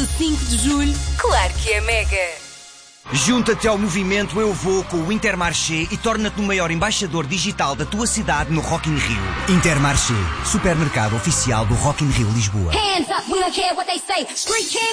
sábado 5 de julho, claro que é Mega. Junta-te ao movimento Eu Vou com o Intermarché e torna-te o maior embaixador digital da tua cidade no Rock in Rio. Intermarché, supermercado oficial do Rock in Rio Lisboa. Hands up, we don't care what they say. Street king.